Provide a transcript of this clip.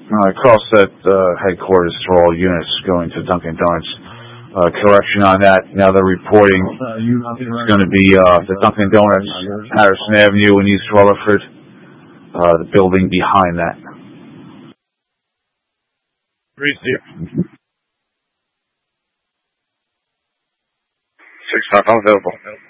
Carl said headquarters for all units going to Dunkin' Donuts. Correction on that. Now they're reporting it's going to be the Dunkin' Donuts, Harrison Avenue in East Rutherford, the building behind that. Receive. 6-5, I'm available.